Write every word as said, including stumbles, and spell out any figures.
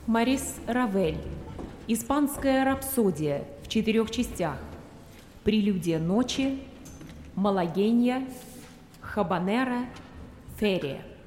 Марис Равель. Испанская рапсодия в четырех частях. Прелюдия ночи, Малагенья, Хабанера, Ферия.